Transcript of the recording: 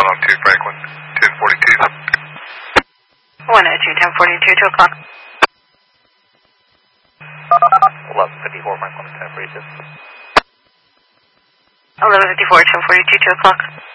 102 Franklin, 1042. 102, 1042, 2 o'clock. 1154 Franklin, 1042. 1154, 1042, 2 o'clock.